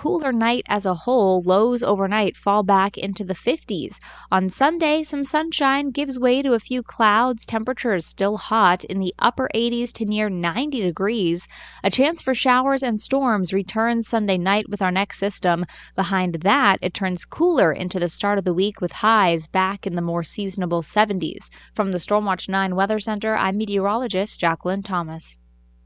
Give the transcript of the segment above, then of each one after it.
cooler night as a whole. Lows overnight fall back into the 50s. On Sunday, some sunshine gives way to a few clouds. Temperatures still hot in the upper 80s to near 90 degrees. A chance for showers and storms returns Sunday night with our next system. Behind that, it turns cooler into the start of the week with highs back in the more seasonable 70s. From the Stormwatch 9 Weather Center, I'm meteorologist Jacqueline Thomas.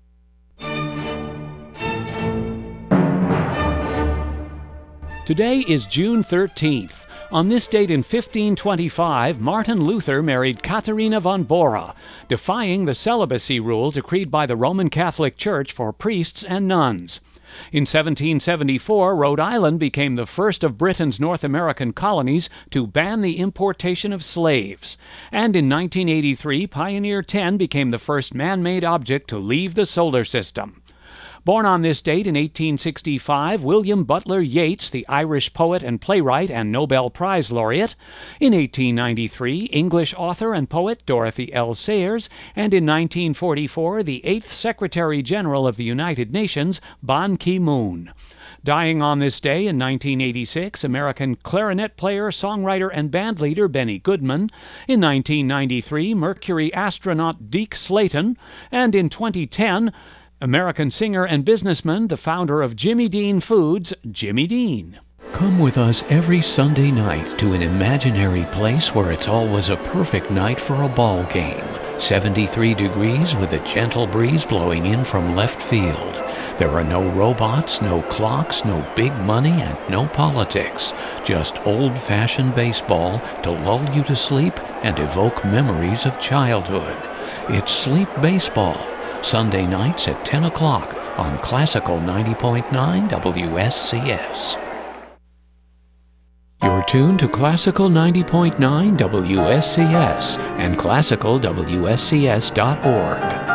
Today is June 13th. On this date in 1525, Martin Luther married Katharina von Bora, defying the celibacy rule decreed by the Roman Catholic Church for priests and nuns. In 1774, Rhode Island became the first of Britain's North American colonies to ban the importation of slaves. And in 1983, Pioneer 10 became the first man-made object to leave the solar system. Born on this date in 1865, William Butler Yeats, the Irish poet and playwright and Nobel Prize laureate. In 1893, English author and poet Dorothy L. Sayers. And in 1944, the 8th Secretary General of the United Nations, Ban Ki-moon. Dying on this day in 1986, American clarinet player, songwriter, and bandleader Benny Goodman. In 1993, Mercury astronaut Deke Slayton. And in 2010, American singer and businessman, the founder of Jimmy Dean Foods, Jimmy Dean. Come with us every Sunday night to an imaginary place where it's always a perfect night for a ball game. 73 degrees with a gentle breeze blowing in from left field. There are no robots, no clocks, no big money, and no politics. Just old-fashioned baseball to lull you to sleep and evoke memories of childhood. It's Sleep Baseball. Sunday nights at 10 o'clock on Classical 90.9 WSCS. You're tuned to Classical 90.9 WSCS and classicalwscs.org.